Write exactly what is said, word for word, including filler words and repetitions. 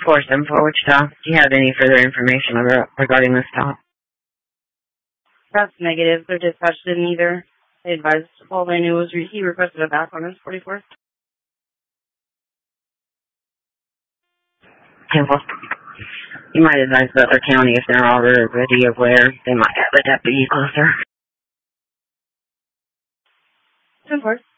four seven four Wichita. Do you have any further information regarding this stop? That's negative. Their dispatch didn't either. They advised all they knew was he requested a back on his forty-fourth. Okay, well, you might advise Butler County if they're already aware. They might have a deputy closer. Of course.